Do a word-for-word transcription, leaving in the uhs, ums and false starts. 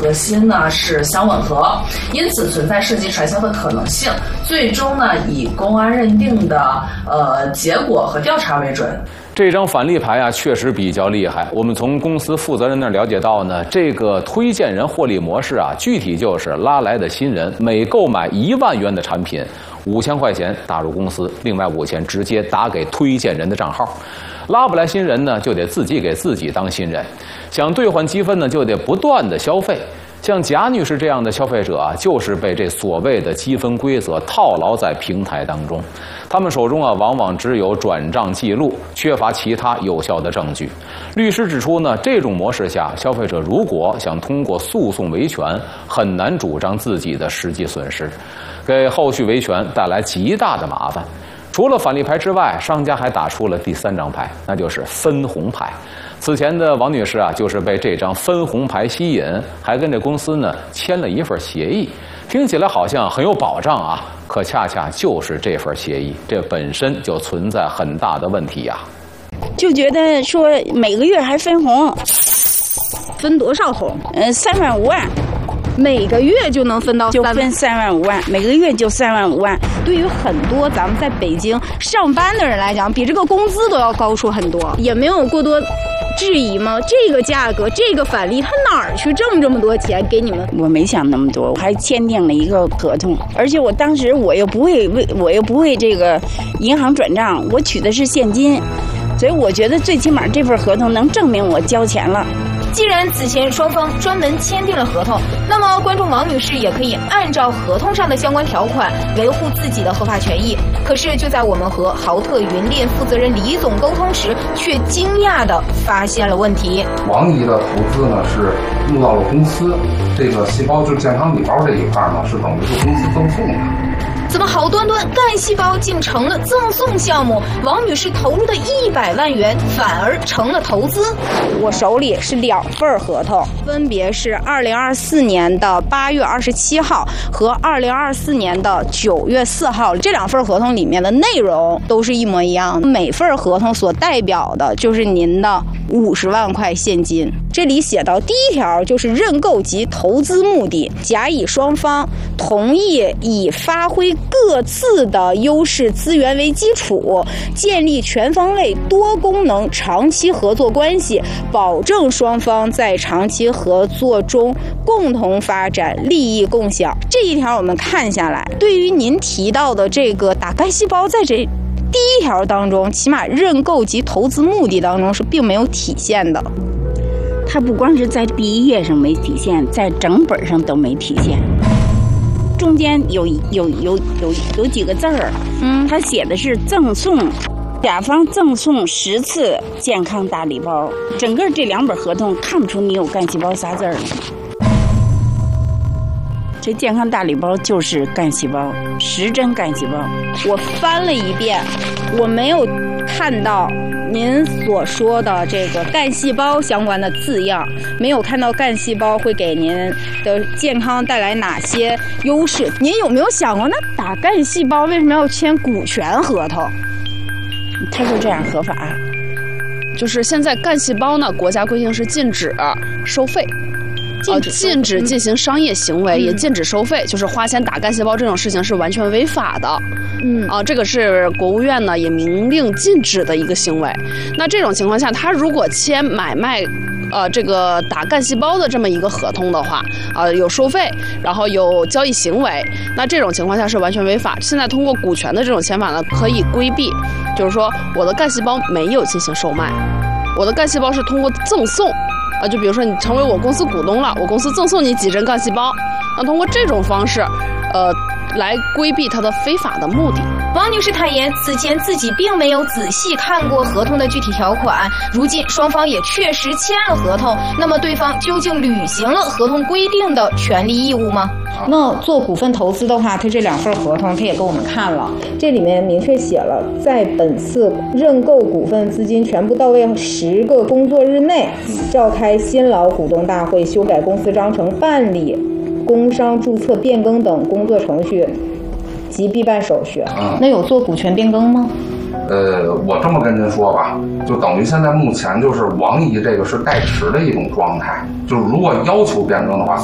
核心呢是相吻合，因此存在涉及传销的可能性。最终呢，以公安认定的呃结果和调查为准。 这张返利牌啊，确实比较厉害。我们从公司负责人那儿了解到呢，这个推荐人获利模式啊，具体就是拉来的新人每购买一万元的产品，五千块钱打入公司，另外五千直接打给推荐人的账号。拉不来新人呢，就得自己给自己当新人。想兑换积分呢，就得不断的消费。像贾女士这样的消费者啊，就是被这所谓的积分规则套牢在平台当中。他们手中啊，往往只有转账记录，缺乏其他有效的证据。律师指出呢，这种模式下，消费者如果想通过诉讼维权，很难主张自己的实际损失，给后续维权带来极大的麻烦。除了返利牌之外，商家还打出了第三张牌，那就是分红牌。此前的王女士啊，就是被这张分红牌吸引，还跟这公司呢签了一份协议，听起来好像很有保障啊，可恰恰就是这份协议，这本身就存在很大的问题呀、啊。 就觉得说每个月还分红，分多少红？呃，三万五万。 每个月就能分到就分三万五万，每个月就三万五万。 对于很多咱们在北京上班的人来讲，比这个工资都要高出很多，也没有过多质疑吗？这个价格，这个返利，他哪儿去挣这么多钱给你们？ 我没想那么多，我还签订了一个合同，而且我当时我又不会为我又不会这个银行转账，我取的是现金，所以我觉得最起码这份合同能证明我交钱了。 既然此前双方专门签订了合同，那么观众王女士也可以按照合同上的相关条款维护自己的合法权益。可是就在我们和豪特云链负责人李总沟通时，却惊讶地发现了问题。 王姨的投资呢是入到了公司，这个细胞就是健康礼包这一块呢是等于是公司赠送的。 怎么好端端干细胞竟成了赠送项目？王女士投入的一百万元反而成了投资。 我手里是两份合同，分别是二零二四年的八月二十七号和二零二四年的九月四号。这两份合同里面的内容都是一模一样的，每份合同所代表的就是您的五十万块现金。这里写到第一条就是认购及投资目的，甲乙双方同意以发挥各自的优势资源为基础，建立全方位多功能长期合作关系，保证双方在长期合作中共同发展，利益共享。这一条我们看下来，对于您提到的这个打干细胞，在这第一条当中，起码认购及投资目的当中是并没有体现的。 它不光是在第一页上没体现，在整本上都没体现。中间有有有有有几个字儿，嗯，它写的是赠送，甲方赠送十次健康大礼包。整个这两本合同看不出你有干细胞仨字儿。这健康大礼包就是干细胞，十针干细胞。 我翻了一遍，我没有看到您所说的这个干细胞相关的字样，没有看到干细胞会给您的健康带来哪些优势。您有没有想过，那打干细胞为什么要签股权合同？ 他说这样合法， 就是现在干细胞呢，国家规定是禁止收费。呃，禁止进行商业行为，嗯、也禁止收费，就是花钱打干细胞这种事情是完全违法的。嗯，啊、呃，这个是国务院呢也明令禁止的一个行为。那这种情况下，他如果签买卖，呃，这个打干细胞的这么一个合同的话，啊、呃，有收费，然后有交易行为，那这种情况下是完全违法。现在通过股权的这种签法呢，可以规避，就是说我的干细胞没有进行售卖，我的干细胞是通过赠送。啊，就比如说你成为我公司股东了，我公司赠送你几针干细胞，那通过这种方式，呃，来规避它的非法的目的。 王女士坦言，此前自己并没有仔细看过合同的具体条款，如今双方也确实签了合同，那么对方究竟履行了合同规定的权利义务吗？ 那做股份投资的话，他这两份合同他也给我们看了，这里面明确写了，在本次认购股份资金全部到位十个工作日内，召开新老股东大会，修改公司章程，办理工商注册变更等工作程序及必办手续。嗯、那有做股权变更吗？ 呃，我这么跟您说吧，就等于现在目前就是王姨这个是代持的一种状态，就是如果要求变更的话。